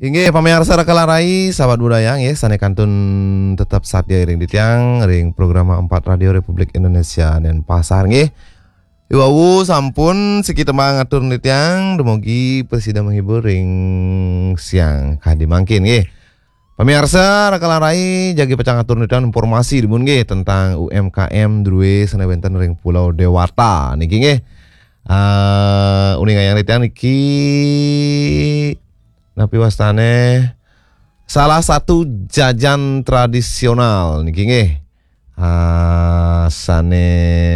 Inggih pamirsa Rakalarai sahabat budaya nggih sanekantun tetap satya ring ditiang ring program 4 Radio Republik Indonesia dan pasar nggih. Iwawu sampun sekitemang ngatur ditiang dumugi presida menghibur ring siang kadi mangkin nggih. Pamirsa Rakalarai jagi pecah ngatur ditiang informasi dimun nggih tentang UMKM Druwe sanebenten ring Pulau Dewata niki nggih. Uning ayang ditiang niki napi wastane salah satu jajan tradisional niki nggih. Sane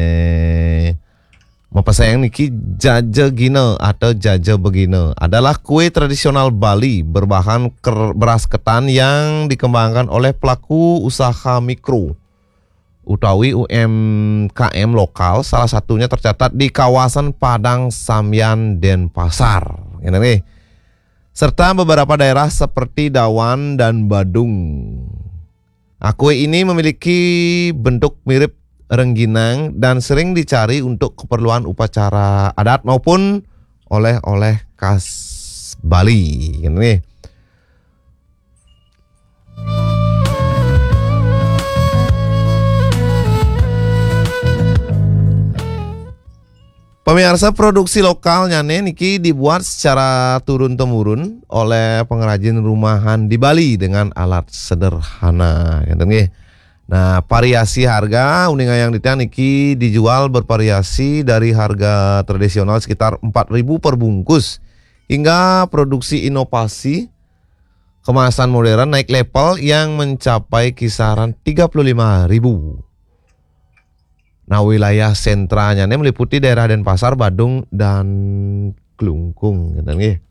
mapasayang niki jaja gine atau jaja begine adalah kue tradisional Bali berbahan beras ketan yang dikembangkan oleh pelaku usaha mikro utawi UMKM lokal, salah satunya tercatat di kawasan Padang Samyan Denpasar. Ini nih. Serta beberapa daerah seperti Dawan dan Badung. Kue ini memiliki bentuk mirip rengginang dan sering dicari untuk keperluan upacara adat maupun oleh-oleh khas Bali. Ini. Pemirsa, produksi lokalnya niki dibuat secara turun-temurun oleh pengrajin rumahan di Bali dengan alat sederhana. Nah, variasi harga uning ayang ditiang niki dijual bervariasi dari harga tradisional sekitar 4.000 per bungkus hingga produksi inovasi kemasan modern naik level yang mencapai kisaran 35.000. Nah, wilayah sentranya ini meliputi daerah Denpasar, Badung, dan Klungkung gitu nggih.